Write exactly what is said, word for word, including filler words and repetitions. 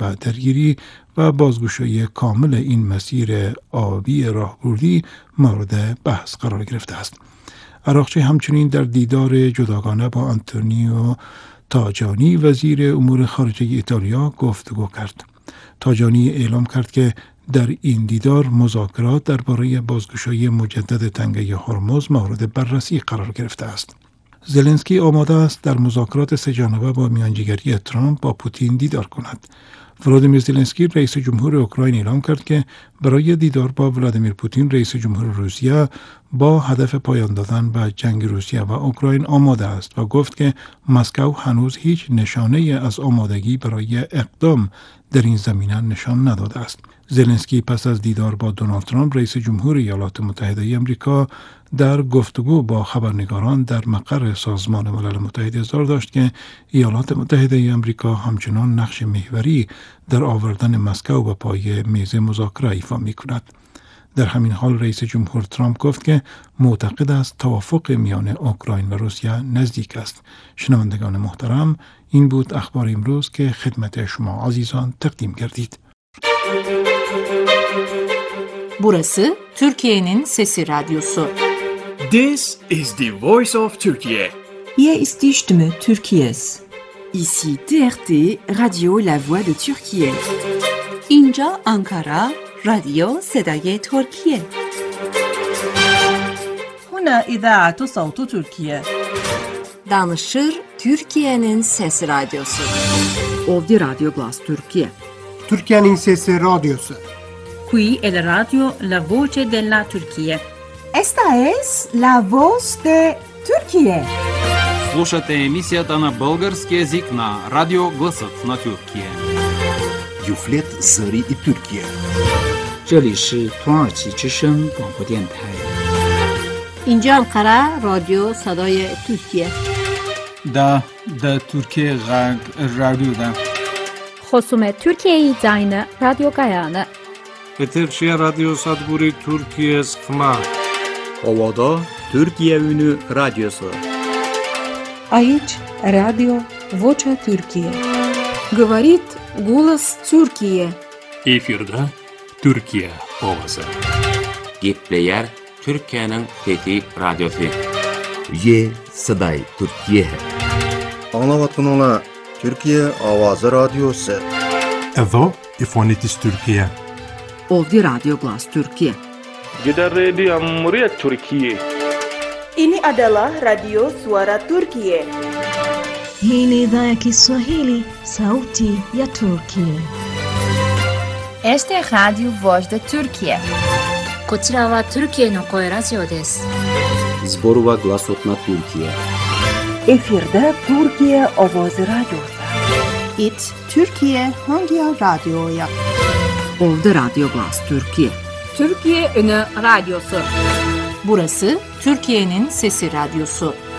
و درگیری و بازگشایی کامل این مسیر آبی راهبردی مورد بحث قرار گرفته است. عراقچی همچنین در دیدار جداگانه با آنتونیو تاجانی وزیر امور خارجه ایتالیا گفتگو کرد. تاجانی اعلام کرد که در این دیدار مذاکرات درباره بازگشایی مجدد تنگه هرمز مورد بررسی قرار گرفته است. زلنسکی آماده است در مذاکرات سه‌جانبه با میانجیگری ترامپ با پوتین دیدار کند. ولادیمیر زلنسکی رئیس جمهور اوکراین اعلام کرد که برای دیدار با ولادیمیر پوتین رئیس جمهور روسیه با هدف پایان دادن به جنگ روسیه و اوکراین آماده است و گفت که مسکو هنوز هیچ نشانه از آمادگی برای اقدام در این زمینه نشان نداده است. زلنسکی پس از دیدار با دونالد ترامپ رئیس جمهور ایالات متحده آمریکا در گفتگو با خبرنگاران در مقر سازمان ملل متحد اظهار داشت که ایالات متحده آمریکا همچنان نقش محوری در آوردن مسکو به پای میز مذاکره ایفا می‌کند. در همین حال رئیس جمهور ترامپ گفت که معتقد است توافق میان اوکراین و روسیه نزدیک است. شنوندگان محترم، این بود اخبار امروز که خدمت şuma عزیزان تقدیم کردید. Burası Türkiye'nin Sesi Radyosu. This is the voice of Turkey. Hier ist die Stimme Türkiye's. Ici T R T Radio La Voix de Türkiye. اینجا آنکارا رادیو صدای ترکیه. هنا إذاعة صوت تركيا. Danışır Türkiye'nin Sesi Radyosu. Ovdje Radio Glas Türkiye. Türkiye'nin Sesi Radyosu. Qui è la radio La Voce della Turchia. Esta es La Voz de Turquía. Слушате емисията на български език на Радио Гласът на Тюркия. Юфлет Зари и Türkiye. 这里是土耳其之声广播电台。 اینجا انقره رادیو صدای ترکیه. دا دا ترکیه غرب رادیو دا. خصوم ترکیه زاین رادیو گایانه. Eterşehir Radyo Sadburi Türkiye Sıkma. Ovada Türkiye Ünü Radyosu. Aici Radio Vocea Türkiye. Говорит голос Türkiye. Efirde Türkiye ovası. Gepleyer Türkiye'nin Fethi Radyosu. Ye Saday Türkiye. Anlavatın ola Türkiye Avazı Radyosu. Evo İfonitis Türkiye. Ovdje Radio Glas Türkiye. Kita Radio Muriat Türkiye. Ini adalah Radio Suara Turkiye. Hii ni idhaa ya Kiswahili, sauti ya Turkiye. Este es Radio Voz de Turkiye. こちらはトルキエの声ラジオです。 Zborova Glasot na Türkiye. Efirde Türkiye Ovozi Radyosu. It Türkiye Hangi Radyo'ya? Ovdje Radio Glas Türkiye. Türkiye Ünü Radyosu. Burası Türkiye'nin Sesi Radyosu.